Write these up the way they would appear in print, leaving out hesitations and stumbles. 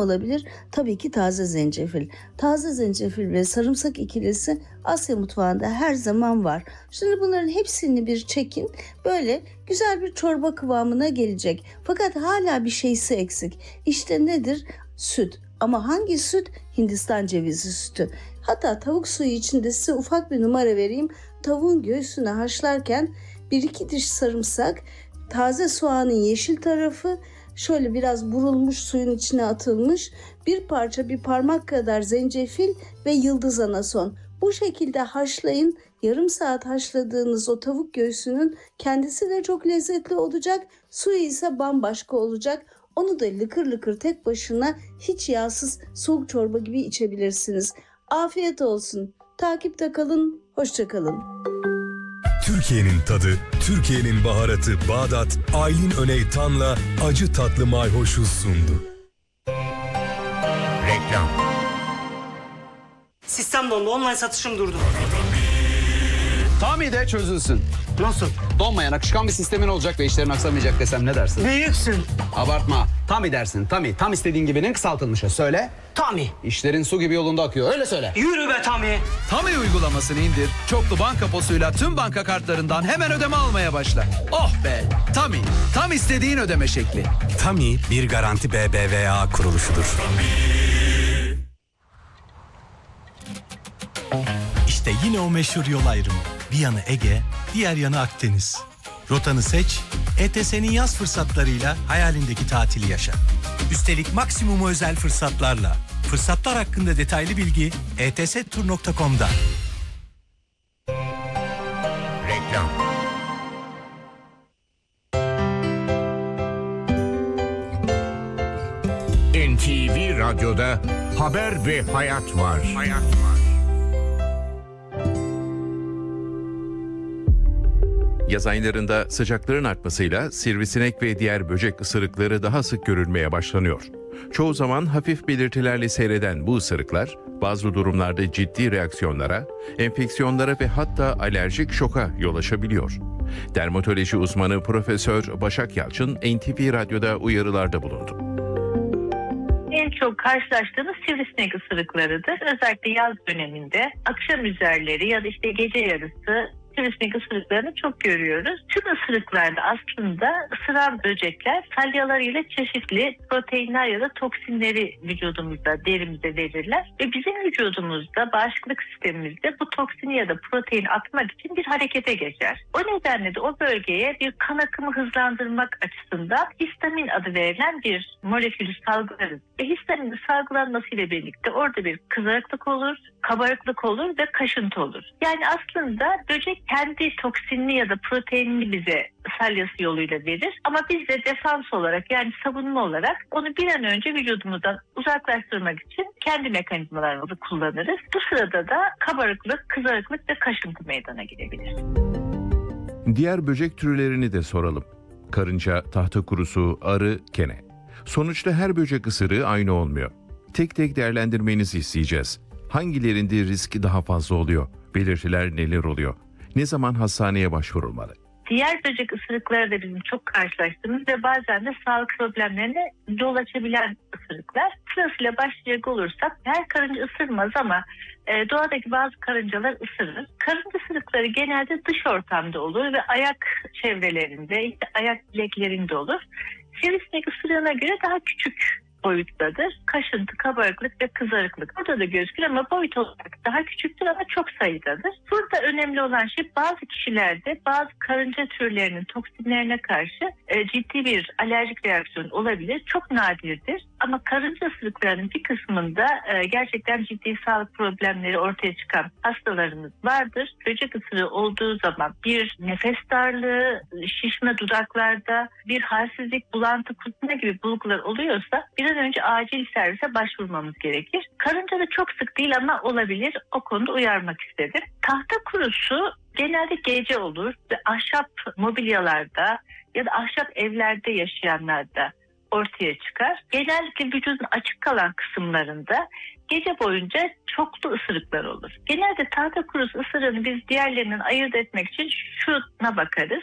olabilir? Tabii ki taze zencefil. Taze zencefil ve sarımsak ikilisi Asya mutfağında her zaman var. Şimdi bunların hepsini bir çekin. Böyle güzel bir çorba kıvamına gelecek. Fakat hala bir şeysi eksik. İşte nedir? Süt. Ama hangi süt? Hindistan cevizi sütü. Hatta tavuk suyu içinde size ufak bir numara vereyim. Tavuğun göğsünü haşlarken 1-2 diş sarımsak, taze soğanın yeşil tarafı şöyle biraz burulmuş, suyun içine atılmış, bir parmak kadar zencefil ve yıldız anason. Bu şekilde haşlayın. Yarım saat haşladığınız o tavuk göğsünün kendisi de çok lezzetli olacak. Suyu ise bambaşka olacak. Onu da lıkır lıkır tek başına hiç yağsız soğuk çorba gibi içebilirsiniz. Afiyet olsun. Takipte kalın. Hoşça kalın. Türkiye'nin tadı, Türkiye'nin baharatı Bağdat, Aylin Öney Tan'la acı tatlı mayhoşu sundu. Reklam. Sistem dondu, online satışım durdu. Tami'de çözülsün. Nasıl? Donmayan akışkan bir sistemin olacak ve işlerin aksamayacak desem ne dersin? Büyüksün. Abartma. Tami dersin. Tami. Tam istediğin gibinin kısaltılmışı. Söyle. Tami. İşlerin su gibi yolunda akıyor. Öyle söyle. Yürü be Tami. Tami uygulamasını indir. Çoklu banka posuyla tüm banka kartlarından hemen ödeme almaya başla. Oh be. Tami. Tam istediğin ödeme şekli. Tami bir garanti BBVA kuruluşudur. İşte yine o meşhur yol ayrımı. Bir yanı Ege, diğer yanı Akdeniz. Rotanı seç, ETS'nin yaz fırsatlarıyla hayalindeki tatili yaşa. Üstelik maksimum özel fırsatlarla. Fırsatlar hakkında detaylı bilgi etstur.com'da. Reklam. NTV Radyo'da haber ve hayat var. Yaz aylarında sıcakların artmasıyla sivrisinek ve diğer böcek ısırıkları daha sık görülmeye başlanıyor. Çoğu zaman hafif belirtilerle seyreden bu ısırıklar bazı durumlarda ciddi reaksiyonlara, enfeksiyonlara ve hatta alerjik şoka yol açabiliyor. Dermatoloji uzmanı Profesör Başak Yalçın NTV Radyo'da uyarılarda bulundu. En çok karşılaştığımız sivrisinek ısırıklarıdır. Özellikle yaz döneminde akşam üzerleri ya da işte gece yarısı sivrisinek ısırıklarını çok görüyoruz. Tüm ısırıklarda aslında ısıran böcekler salyalarıyla çeşitli proteinler ya da toksinleri vücudumuzda, derimize verirler. Ve bizim vücudumuzda, bağışıklık sistemimizde bu toksini ya da proteini atmak için bir harekete geçer. O nedenle de o bölgeye bir kan akımı hızlandırmak açısından histamin adı verilen bir molekülü salgılarız. Ve histaminin salgılanmasıyla birlikte orada bir kızarıklık olur, kabarıklık olur ve kaşıntı olur. Yani aslında böcek kendi toksinini ya da proteinini bize salyası yoluyla verir. Ama biz de defans olarak, yani savunma olarak onu bir an önce vücudumuzdan uzaklaştırmak için kendi mekanizmalarımızı kullanırız. Bu sırada da kabarıklık, kızarıklık ve kaşıntı meydana gelebilir. Diğer böcek türlerini de soralım. Karınca, tahtakurusu, arı, kene. Sonuçta her böcek ısırığı aynı olmuyor. Tek tek değerlendirmenizi isteyeceğiz. Hangilerinde risk daha fazla oluyor? Belirtiler neler oluyor? Ne zaman hastaneye başvurulmalı? Diğer böcek ısırıkları da bizim çok karşılaştığımız ve bazen de sağlık problemlerine yol açabilen ısırıklar. Sırasıyla başlayacak olursak her karınca ısırmaz ama doğadaki bazı karıncalar ısırır. Karınca ısırıkları genelde dış ortamda olur ve ayak çevrelerinde, işte ayak bileklerinde olur. Sivrisinek ısırığına göre daha küçük boyuttadır. Kaşıntı, kabarıklık ve kızarıklık. Burada da gözükür ama boyut olarak daha küçüktür ama çok sayıdadır. Burada önemli olan şey bazı kişilerde bazı karınca türlerinin toksinlerine karşı ciddi bir alerjik reaksiyon olabilir. Çok nadirdir. Ama karınca ısırıklarının bir kısmında gerçekten ciddi sağlık problemleri ortaya çıkan hastalarımız vardır. Böcek ısırığı olduğu zaman bir nefes darlığı, şişme dudaklarda, bir halsizlik, bulantı, kusma gibi bulgular oluyorsa bir an önce acil servise başvurmamız gerekir. Karınca da çok sık değil ama olabilir. O konuda uyarmak istedim. Tahta kurusu genelde gece olur ve ahşap mobilyalarda ya da ahşap evlerde yaşayanlarda ortaya çıkar. Genellikle vücudun açık kalan kısımlarında gece boyunca çoklu ısırıklar olur. Genelde tahta kurusu ısırığını biz diğerlerinden ayırt etmek için şuna bakarız.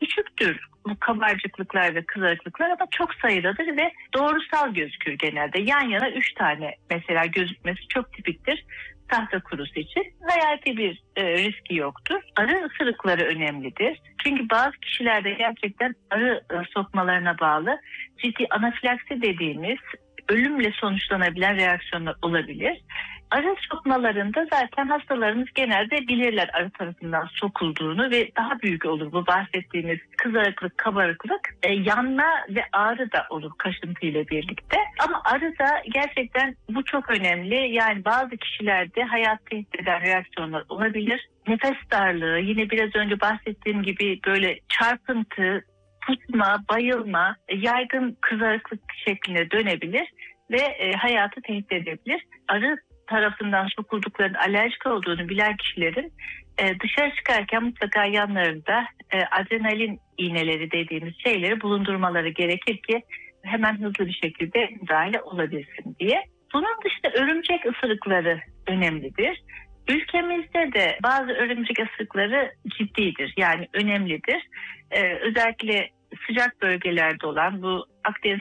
Küçüktür bu kabarcıklıklar ve kızarıklıklar ama çok sayıdadır ve doğrusal gözükür genelde. Yan yana 3 tane mesela gözükmesi çok tipiktir tahta kurusu için. Hayati bir riski yoktur. Arı ısırıkları önemlidir. Çünkü bazı kişilerde gerçekten arı sokmalarına bağlı ciddi anafilaksi dediğimiz ölümle sonuçlanabilen reaksiyonlar olabilir. Arı sokmalarında zaten hastalarımız genelde bilirler arı tarafından sokulduğunu ve daha büyük olur bu bahsettiğimiz kızarıklık, kabarıklık. Yanma ve ağrı da olur kaşıntı ile birlikte. Ama arı da gerçekten bu çok önemli. Yani bazı kişilerde hayat tehdit eden reaksiyonlar olabilir. Nefes darlığı, yine biraz önce bahsettiğim gibi böyle çarpıntı, kusma, bayılma, yaygın kızarıklık şeklinde dönebilir ve hayatı tehdit edebilir. Arı tarafından sokulduklarının alerjik olduğunu bilen kişilerin dışarı çıkarken mutlaka yanlarında adrenalin iğneleri dediğimiz şeyleri bulundurmaları gerekir ki hemen hızlı bir şekilde müdahale olabilsin diye. Bunun dışında örümcek ısırıkları önemlidir. Ülkemizde de bazı örümcek ısırıkları ciddidir, yani önemlidir. Özellikle sıcak bölgelerde olan bu Akdeniz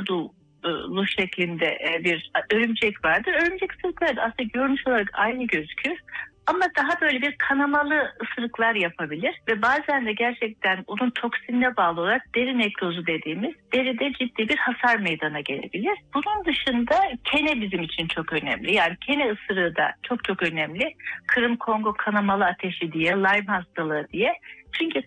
Karadulu şeklinde bir örümcek vardır. Örümcek ısırıkları da aslında görünüş olarak aynı gözükür. Ama daha böyle bir kanamalı ısırıklar yapabilir ve bazen de gerçekten onun toksinine bağlı olarak deri nekrozu dediğimiz deride ciddi bir hasar meydana gelebilir. Bunun dışında kene bizim için çok önemli. Yani kene ısırığı da çok çok önemli. Kırım Kongo kanamalı ateşi diye, Lyme hastalığı diye. Çünkü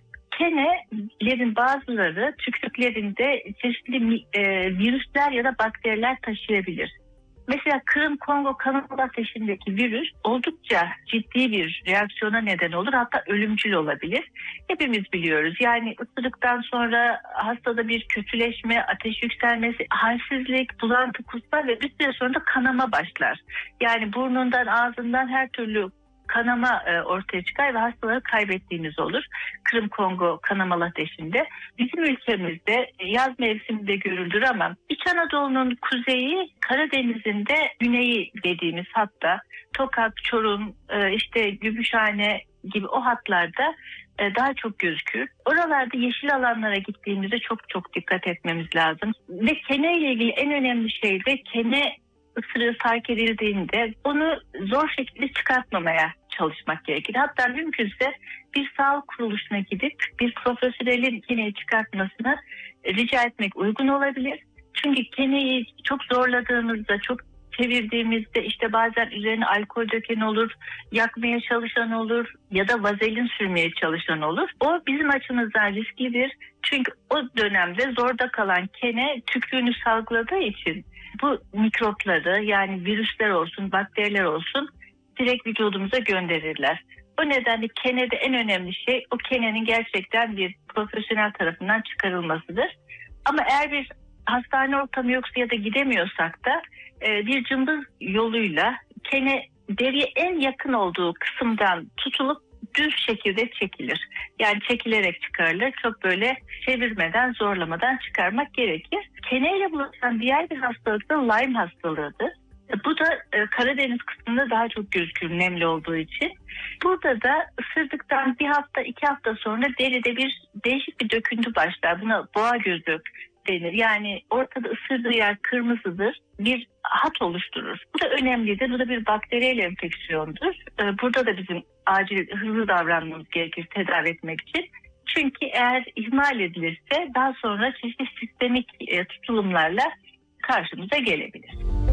kenelerin bazıları tükürüklerinde çeşitli virüsler ya da bakteriler taşıyabilir. Mesela Kırım Kongo kanamalı ateşindeki virüs oldukça ciddi bir reaksiyona neden olur. Hatta ölümcül olabilir. Hepimiz biliyoruz. Yani ısırıktan sonra hastada bir kötüleşme, ateş yükselmesi, halsizlik, bulantı, kusma ve bir süre sonra da kanama başlar. Yani burnundan, ağzından her türlü kanama ortaya çıkar ve hastaları kaybettiğimiz olur. Kırım Kongo kanamalı ateşinde. Bizim ülkemizde yaz mevsiminde görülür ama İç Anadolu'nun kuzeyi, Karadeniz'in de güneyi dediğimiz hatta Tokat, Çorum, işte Gümüşhane gibi o hatlarda daha çok gözükür. Oralarda yeşil alanlara gittiğimizde çok çok dikkat etmemiz lazım. Ve kene ile ilgili en önemli şey de kene ısırığı fark edildiğinde onu zor şekilde çıkartmamaya çalışmak gerekir. Hatta mümkünse bir sağlık kuruluşuna gidip bir profesyonelin keneyi çıkartmasını rica etmek uygun olabilir. Çünkü keneyi çok zorladığımızda, çok çevirdiğimizde işte bazen üzerine alkol döken olur, yakmaya çalışan olur ya da vazelin sürmeye çalışan olur. O bizim açımızdan risklidir. Çünkü o dönemde zorda kalan kene tükrüğünü salgıladığı için bu mikropları, yani virüsler olsun, bakteriler olsun direkt vücudumuza gönderirler. O nedenle kenede en önemli şey o kenenin gerçekten bir profesyonel tarafından çıkarılmasıdır. Ama eğer bir hastane ortamı yoksa ya da gidemiyorsak da bir cımbız yoluyla kene deriye en yakın olduğu kısımdan tutulup düz şekilde çekilir. Yani çekilerek çıkarılır. Çok böyle çevirmeden, zorlamadan çıkarmak gerekir. Keneyle bulaşan diğer bir hastalık da Lyme hastalığıdır. Bu da Karadeniz kısmında daha çok gözükür nemli olduğu için. Burada da ısırdıktan bir hafta, 2 hafta sonra deride bir değişik bir döküntü başlar. Buna boğa gözü denir. Yani ortada ısırdığı yer kırmızıdır. Bir hat oluşturur. Bu da önemlidir. Bu da bir bakteriyel enfeksiyondur. Burada da bizim acil hızlı davranmamız gerekir tedavi etmek için. Çünkü eğer ihmal edilirse daha sonra çeşitli sistemik tutulumlarla karşımıza gelebilir.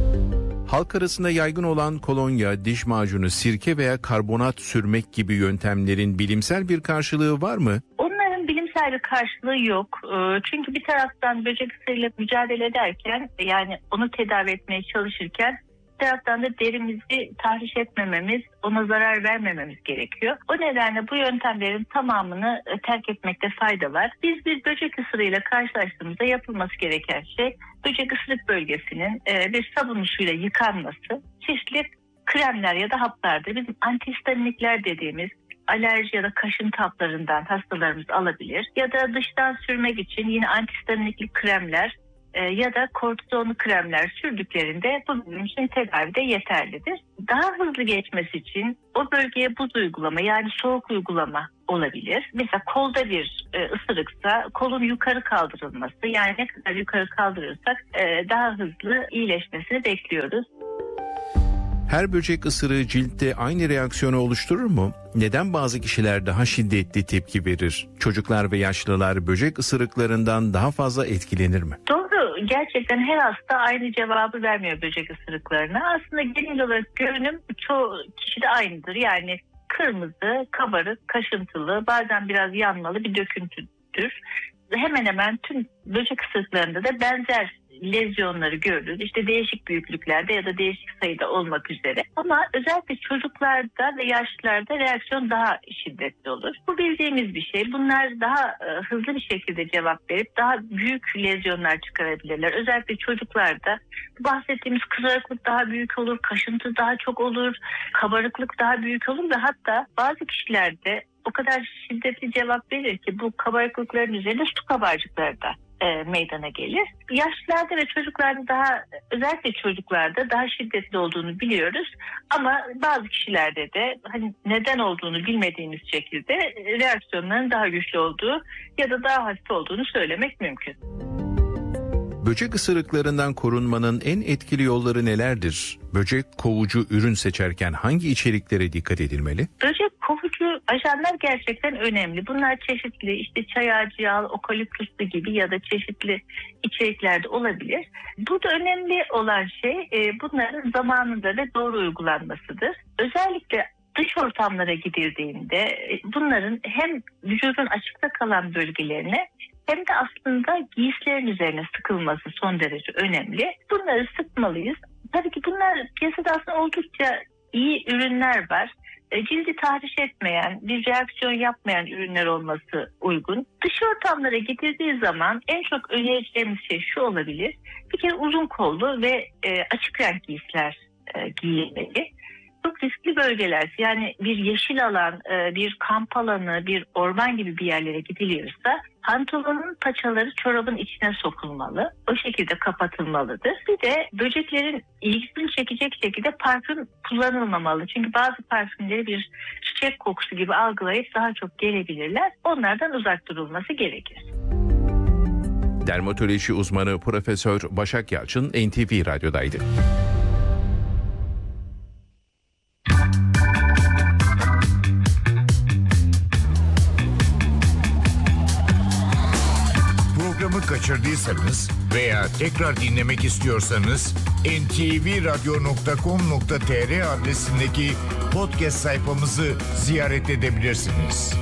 Halk arasında yaygın olan kolonya, diş macunu, sirke veya karbonat sürmek gibi yöntemlerin bilimsel bir karşılığı var mı? Onların bilimsel bir karşılığı yok. Çünkü bir taraftan böcek ısırığıyla mücadele ederken, yani onu tedavi etmeye çalışırken bir taraftan da derimizi tahriş etmememiz, ona zarar vermememiz gerekiyor. O nedenle bu yöntemlerin tamamını terk etmekte fayda var. Biz bir böcek ısırığıyla karşılaştığımızda yapılması gereken şey böcek ısırık bölgesinin bir sabunlu suyla yıkanması, çeşitli kremler ya da haplarda bizim antihistaminikler dediğimiz alerji ya da kaşıntı haplarından hastalarımız alabilir. Ya da dıştan sürmek için yine antihistaminikli kremler ya da kortizonlu kremler sürdüklerinde bu bizim için tedavide yeterlidir. Daha hızlı geçmesi için o bölgeye buz uygulama, yani soğuk uygulama olabilir. Mesela kolda bir ısırıksa kolun yukarı kaldırılması, yani ne kadar yukarı kaldırırsak daha hızlı iyileşmesini bekliyoruz. Her böcek ısırığı ciltte aynı reaksiyonu oluşturur mu? Neden bazı kişiler daha şiddetli tepki verir? Çocuklar ve yaşlılar böcek ısırıklarından daha fazla etkilenir mi? Doğru. Gerçekten her hasta aynı cevabı vermiyor böcek ısırıklarına. Aslında genel olarak görünüm çoğu kişide aynıdır. Yani kırmızı, kabarık, kaşıntılı, bazen biraz yanmalı bir döküntüdür. Hemen hemen tüm böcek ısırıklarında da benzer lezyonları görürüz. İşte değişik büyüklüklerde ya da değişik sayıda olmak üzere. Ama özellikle çocuklarda ve yaşlılarda reaksiyon daha şiddetli olur. Bu bildiğimiz bir şey. Bunlar daha hızlı bir şekilde cevap verip daha büyük lezyonlar çıkarabilirler. Özellikle çocuklarda bahsettiğimiz kızarıklık daha büyük olur, kaşıntı daha çok olur, kabarıklık daha büyük olur ve hatta bazı kişilerde o kadar şiddetli cevap verir ki bu kabarıklıkların üzerinde su kabarcıkları da meydana gelir. Yaşlılarda ve çocuklarda daha, özellikle çocuklarda daha şiddetli olduğunu biliyoruz. Ama bazı kişilerde de hani neden olduğunu bilmediğimiz şekilde reaksiyonların daha güçlü olduğu ya da daha hafif olduğunu söylemek mümkün. Böcek ısırıklarından korunmanın en etkili yolları nelerdir? Böcek kovucu ürün seçerken hangi içeriklere dikkat edilmeli? Böcek kovucu ajanlar gerçekten önemli. Bunlar çeşitli, işte çay ağacı yağı, okaliptüsü gibi ya da çeşitli içeriklerde olabilir. Burada önemli olan şey bunların zamanında ve doğru uygulanmasıdır. Özellikle dış ortamlara gidildiğinde bunların hem vücudun açıkta kalan bölgelerine hem de aslında giysilerin üzerine sıkılması son derece önemli. Bunları sıkmalıyız. Tabii ki bunlar piyasada aslında oldukça iyi ürünler var. Cildi tahriş etmeyen, bir reaksiyon yapmayan ürünler olması uygun. Dış ortamlara gidildiği zaman en çok önereceğimiz şey şu olabilir. Bir kere uzun kollu ve açık renk giysiler giyilmeli. Çok riskli bölgeler, yani bir yeşil alan, bir kamp alanı, bir orman gibi bir yerlere gidiliyorsa pantolonun paçaları çorabın içine sokulmalı. O şekilde kapatılmalıdır. Bir de böceklerin ilgisini çekecek şekilde parfüm kullanılmamalı. Çünkü bazı parfümleri bir çiçek kokusu gibi algılayıp daha çok gelebilirler. Onlardan uzak durulması gerekir. Dermatoloji uzmanı Profesör Başak Yalçın NTV Radyo'daydı. Programı kaçırdıysanız veya tekrar dinlemek istiyorsanız ntvradio.com.tr adresindeki podcast sayfamızı ziyaret edebilirsiniz.